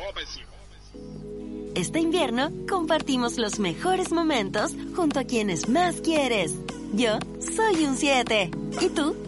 Este invierno compartimos los mejores momentos junto a quienes más quieres. Yo soy un 7. ¿Y tú?